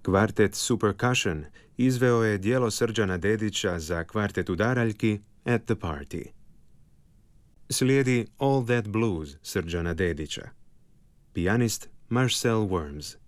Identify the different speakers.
Speaker 1: Kvartet Supercussion izveo je dijelo Srđana Dedića za kvartet udaraljki At the Party. Slijedi All That Blues Srđana Dedića. Pijanist Marcel Worms.